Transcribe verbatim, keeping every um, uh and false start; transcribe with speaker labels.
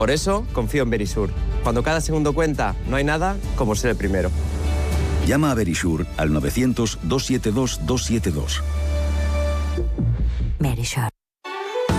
Speaker 1: Por eso confío en Verisur. Cuando cada segundo cuenta, no hay nada como ser el primero.
Speaker 2: Llama a Verisur al novecientos, doscientos setenta y dos, doscientos setenta y dos.
Speaker 3: Verisur.